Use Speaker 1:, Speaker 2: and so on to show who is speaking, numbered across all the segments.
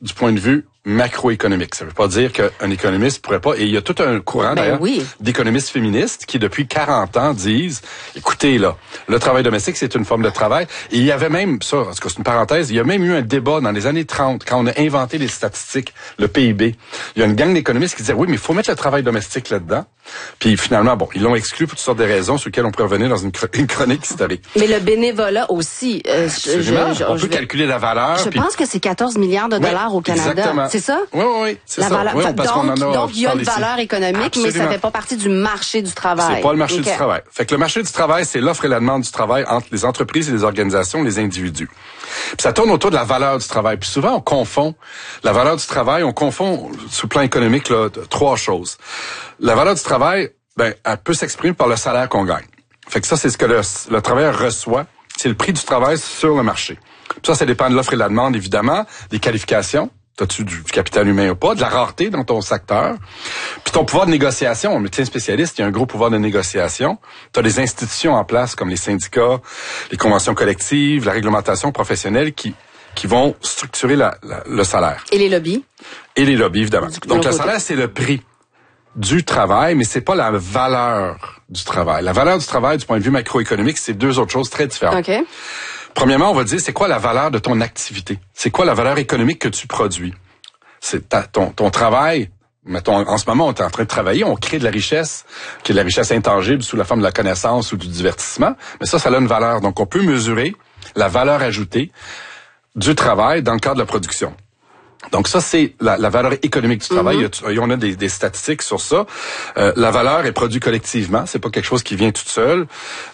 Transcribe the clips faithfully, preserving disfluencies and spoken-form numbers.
Speaker 1: du point de vue macroéconomique. Ça veut pas dire qu'un économiste pourrait pas, et il y a tout un courant
Speaker 2: ben
Speaker 1: d'ailleurs
Speaker 2: oui.
Speaker 1: d'économistes féministes qui depuis quarante ans disent, écoutez là, le travail domestique c'est une forme de travail. Et il y avait même, ça, en tout cas c'est une parenthèse, il y a même eu un débat dans les années trente, quand on a inventé les statistiques, le P I B. Il y a une gang d'économistes qui disaient, oui, mais il faut mettre le travail domestique là-dedans. Puis finalement, bon, ils l'ont exclu pour toutes sortes de raisons sur lesquelles on pourrait revenir dans une, une chronique historique.
Speaker 2: Mais le bénévolat aussi. Euh,
Speaker 1: Absolument. Je, je, on peut je vais... calculer la valeur.
Speaker 2: Je
Speaker 1: puis...
Speaker 2: pense que c'est quatorze milliards de dollars
Speaker 1: oui,
Speaker 2: au Canada.
Speaker 1: Exactement.
Speaker 2: C'est ça?
Speaker 1: Oui, oui, oui. C'est
Speaker 2: la
Speaker 1: ça.
Speaker 2: Valeur...
Speaker 1: Oui, parce
Speaker 2: donc,
Speaker 1: qu'on en a
Speaker 2: donc, il y a une
Speaker 1: ici.
Speaker 2: valeur économique, Absolument. Mais ça fait pas partie du marché du travail.
Speaker 1: C'est pas le marché
Speaker 2: okay.
Speaker 1: du travail. Fait que le marché du travail, c'est l'offre et la demande du travail entre les entreprises et les organisations, les individus. Puis ça tourne autour de la valeur du travail. Puis souvent, on confond la valeur du travail, on confond, sur le plan économique, là, trois choses. La valeur du travail, ben, elle peut s'exprimer par le salaire qu'on gagne. Fait que ça, c'est ce que le, le travailleur reçoit. C'est le prix du travail sur le marché. Puis ça, ça dépend de l'offre et de la demande, évidemment, des qualifications. T'as-tu du, du capital humain ou pas, de la rareté dans ton secteur, puis ton pouvoir de négociation. Un médecin spécialiste, il y a un gros pouvoir de négociation. T'as des institutions en place comme les syndicats, les conventions collectives, la réglementation professionnelle qui qui vont structurer la, la, le salaire.
Speaker 2: Et les lobbies? Et
Speaker 1: les lobbies, évidemment. Du, Donc, le salaire, c'est le prix du travail, mais c'est pas la valeur du travail. La valeur du travail, du point de vue macroéconomique, c'est deux autres choses très différentes.
Speaker 2: OK.
Speaker 1: Premièrement, on va dire, c'est quoi la valeur de ton activité? C'est quoi la valeur économique que tu produis? C'est ta, ton, ton travail. Mettons, en ce moment, on est en train de travailler, on crée de la richesse, qui est de la richesse intangible sous la forme de la connaissance ou du divertissement. Mais ça, ça a une valeur. Donc, on peut mesurer la valeur ajoutée du travail dans le cadre de la production. Donc ça, c'est la, la valeur économique du travail. Mm-hmm. Il y a, on a des, des statistiques sur ça. Euh, la valeur est produite collectivement. C'est pas quelque chose qui vient toute seule.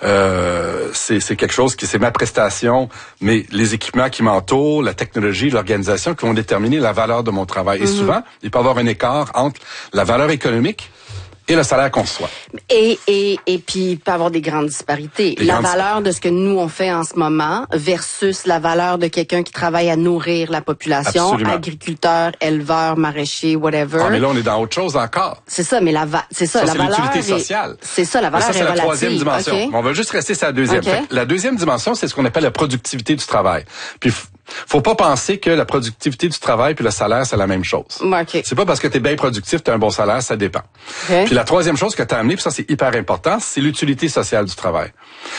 Speaker 1: Euh, c'est, c'est quelque chose qui, c'est ma prestation, mais les équipements qui m'entourent, la technologie, l'organisation qui vont déterminer la valeur de mon travail. Mm-hmm. Et souvent, il peut y avoir un écart entre la valeur économique et le salaire qu'on reçoit.
Speaker 2: Et, et, et puis, il peut y avoir des grandes disparités. Des la grandes valeur de ce que nous, on fait en ce moment versus la valeur de quelqu'un qui travaille à nourrir la population,
Speaker 1: Absolument.
Speaker 2: Agriculteur, éleveur, maraîcher, whatever.
Speaker 1: Ah, mais là, on est dans autre chose encore.
Speaker 2: C'est ça, mais la va- c'est ça,
Speaker 1: ça
Speaker 2: la
Speaker 1: c'est
Speaker 2: valeur
Speaker 1: l'utilité
Speaker 2: est...
Speaker 1: sociale.
Speaker 2: C'est ça, la valeur
Speaker 1: ça, c'est
Speaker 2: est
Speaker 1: la
Speaker 2: relative.
Speaker 1: troisième dimension.
Speaker 2: Okay.
Speaker 1: On va juste rester sur la deuxième.
Speaker 2: Okay.
Speaker 1: La deuxième dimension, c'est ce qu'on appelle la productivité du travail. Puis, faut pas penser que la productivité du travail puis le salaire, c'est la même chose.
Speaker 2: Okay.
Speaker 1: C'est pas parce que tu es bien productif, tu as un bon salaire, ça dépend.
Speaker 2: Okay.
Speaker 1: Puis la troisième chose que tu as amené, puis ça c'est hyper important, c'est l'utilité sociale du travail.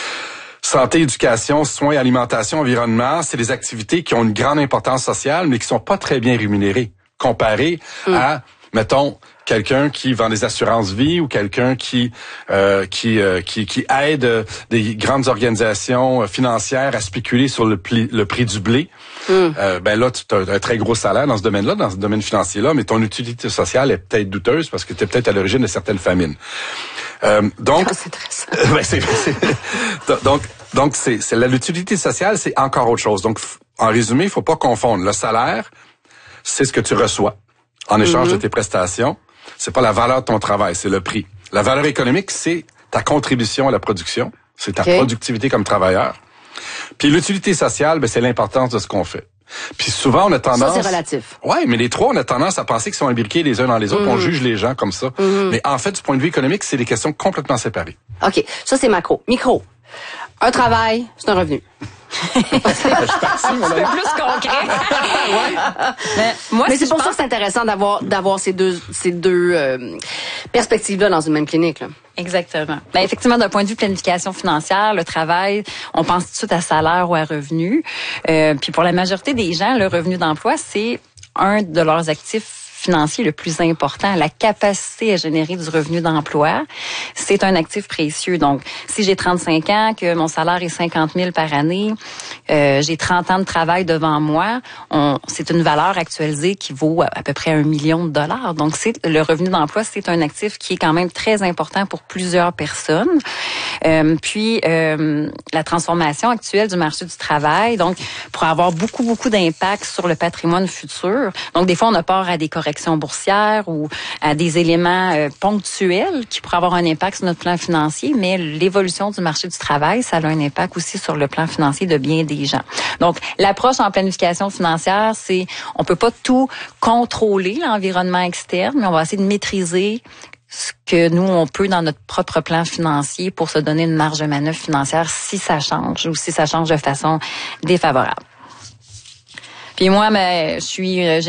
Speaker 1: Santé, éducation, soins, alimentation, environnement, c'est des activités qui ont une grande importance sociale, mais qui sont pas très bien rémunérées, comparées mm. à, mettons, quelqu'un qui vend des assurances vie ou quelqu'un qui euh, qui, euh, qui qui aide euh, des grandes organisations financières à spéculer sur le, pli, le prix du blé. Mm. Euh, ben là, tu as un très gros salaire dans ce domaine-là, dans ce domaine financier-là, mais ton utilité sociale est peut-être douteuse parce que tu es peut-être à l'origine de certaines famines. Euh, donc,
Speaker 2: oh, c'est très ça.
Speaker 1: ben, c'est, c'est, donc donc c'est, c'est l'utilité sociale, c'est encore autre chose. Donc, en résumé, il faut pas confondre le salaire, c'est ce que tu reçois en échange mm-hmm. de tes prestations. C'est pas la valeur de ton travail, c'est le prix. La valeur économique, c'est ta contribution à la production. C'est ta okay. productivité comme travailleur. Puis l'utilité sociale, ben, c'est l'importance de ce qu'on fait. Puis souvent, on a tendance...
Speaker 2: Ça, c'est relatif.
Speaker 1: Ouais, mais les trois, on a tendance à penser qu'ils sont imbriqués les uns dans les autres. Mm-hmm. On juge les gens comme ça. Mm-hmm. Mais en fait, du point de vue économique, c'est des questions complètement séparées.
Speaker 2: OK. Ça, c'est macro. Micro. Un travail, c'est un revenu.
Speaker 1: Je suis parti, mon ami.
Speaker 3: Plus concret.
Speaker 2: ouais. Mais, moi, Mais si c'est pour pense... ça que c'est intéressant d'avoir d'avoir ces deux ces deux euh, perspectives-là dans une même clinique. Là.
Speaker 3: Exactement. Ben, effectivement, d'un point de vue planification financière, le travail, on pense tout de suite à salaire ou à revenu. Euh, puis pour la majorité des gens, le revenu d'emploi, c'est un de leurs actifs financier le plus important, la capacité à générer du revenu d'emploi, c'est un actif précieux. Donc, si j'ai trente-cinq ans, que mon salaire est cinquante mille par année, euh, j'ai trente ans de travail devant moi, on, c'est une valeur actualisée qui vaut à, à peu près un million de dollars. Donc, c'est le revenu d'emploi, c'est un actif qui est quand même très important pour plusieurs personnes. Euh, puis, euh, la transformation actuelle du marché du travail, donc, pour avoir beaucoup, beaucoup d'impact sur le patrimoine futur. Donc, des fois, on a peur à des corrections boursières ou à des éléments euh, ponctuels qui pourraient avoir un impact sur notre plan financier, mais l'évolution du marché du travail, ça a un impact aussi sur le plan financier de bien des gens. Donc, l'approche en planification financière, c'est, on peut pas tout contrôler, l'environnement externe, mais on va essayer de maîtriser ce que nous, on peut dans notre propre plan financier pour se donner une marge de manœuvre financière si ça change ou si ça change de façon défavorable. Puis moi, ben, je suis